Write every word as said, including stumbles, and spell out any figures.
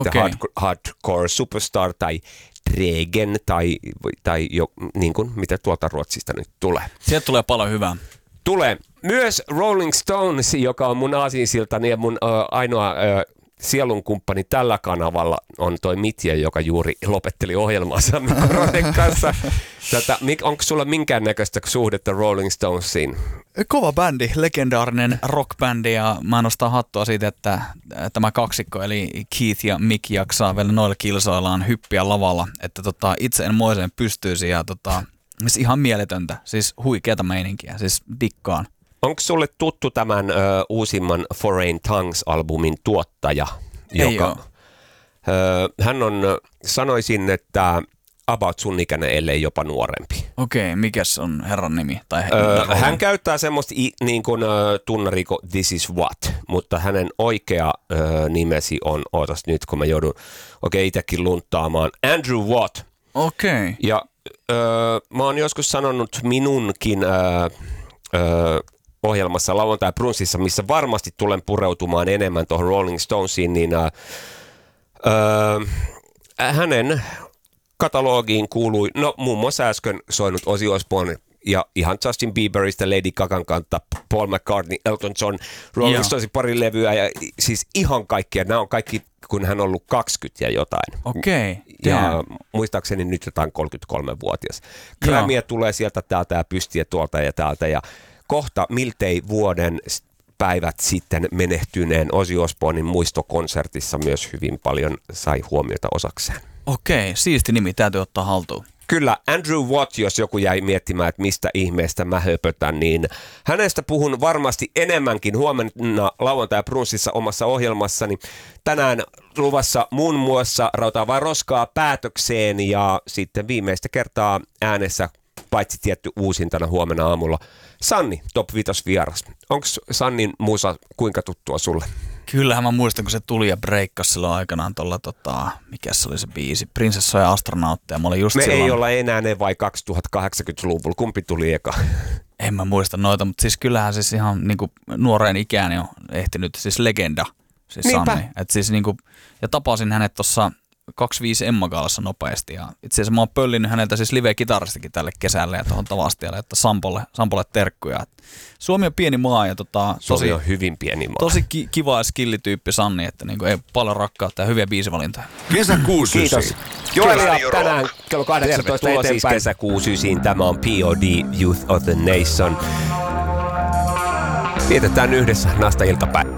okay. hard, Hardcore Superstar tai Dregen tai, tai jo, niin kuin, mitä tuolta Ruotsista nyt tulee. Sieltä tulee paljon hyvää. Tulee. Myös Rolling Stones, joka on mun aasinsiltani ja mun uh, ainoa uh, sielunkumppani tällä kanavalla on toi Mitja, joka juuri lopetteli ohjelmansa Mikronen kanssa. Tätä, onko sulla minkäännäköistä suhdetta Rolling Stonesiin? Kova bändi, legendaarinen rockbändi ja mä nostan hattua siitä, että tämä kaksikko eli Keith ja Mick jaksaa vielä noilla kilsoillaan hyppiä lavalla, että tota, itse en moiseen pystyisi ja tota, siis ihan mieletöntä, siis huikeata meininkiä, siis dikkaan. Onko sulle tuttu tämän ö, uusimman Foreign Tongues-albumin tuottaja? Ei joka, ö, hän on, sanoisin, että about sun ikäinen, ellei jopa nuorempi. Okei, mikäs on herran nimi? Tai ö, hän käyttää semmoista i, niin kuin ö, tunnariko This is what, mutta hänen oikea ö, nimesi on, ootas nyt kun mä joudun okei itsekin lunttaamaan, Andrew Watt. Okei. Ja ö, mä oon joskus sanonut minunkin ö, ö, ohjelmassa Lauantai Brunssissa, missä varmasti tulen pureutumaan enemmän tuohon Rolling Stonesiin, niin ää, ää, hänen katalogiin kuului, no muun muassa äsken soinut Ozzy Osbourne ja ihan Justin Bieberistä, Lady Gagan kanssa, Paul McCartney, Elton John, Rolling Stonesin pari levyä ja siis ihan kaikkia. Nämä on kaikki, kun hän on ollut kaksikymmentä ja jotain. Okei. Okay. Ja muistaakseni nyt jotain kolmekymmentäkolmevuotias. Grammyä tulee sieltä täältä ja pystiä tuolta ja täältä ja kohta miltei vuoden päivät sitten menehtyneen Ozzy Osbournen muistokonsertissa myös hyvin paljon sai huomiota osakseen. Okei, siisti nimi, täytyy ottaa haltuun. Kyllä, Andrew Watt, jos joku jäi miettimään, että mistä ihmeestä mä höpötän, niin hänestä puhun varmasti enemmänkin huomenna Lauantai Brunssissa omassa ohjelmassani. Tänään luvassa muun muassa Rautaa vai roskaa päätökseen ja sitten viimeistä kertaa äänessä, paitsi tietty uusintana huomenna aamulla, Sanni, Top viisi vieras. Onko Sannin musa kuinka tuttua sulle? Kyllähän mä muistan, kun se tuli ja breikkasi silloin aikanaan tuolla, tota, mikä se oli se biisi, Prinsessa ja astronautteja. Mä olin just Me silloin... ei olla enää ne vai kaksituhattakahdeksankymmentäluvulla. Kumpi tuli eka? En mä muista noita, mutta siis kyllähän siis ihan niin kuin nuoreen ikään jo ehtinyt, siis legenda, siis Niinpä. Sanni. Et siis niin kuin, ja tapasin hänet tuossa kaksikymmentäviisi Emma-gaalassa nopeasti ja itse asiassa mä oon pöllinyt häneltä siis live-kitaristikin tälle kesälle ja tuohon Tavastialle, että Sampolle, Sampolle terkkuja. Suomi on pieni maa ja tota, tosi, Suomi on hyvin pieni maa. Tosi ki- kiva ja skillityyppi Sanni, että niinku ei paljon rakkautta ja hyviä biisivalintoja. Kesäkuusi. Kiitos. Joelia tänään kello kahdeksantoista eteenpäin. Siis kesäkuusi. Tämä on P O D Youth of the Nation. Vietetään yhdessä naista iltapäivää.